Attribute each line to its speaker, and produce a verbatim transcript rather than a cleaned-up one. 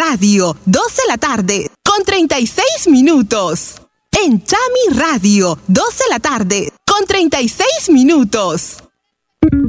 Speaker 1: Radio, dos de la tarde, con treinta y seis minutos. En Chami Radio, dos de la tarde, con treinta y seis minutos.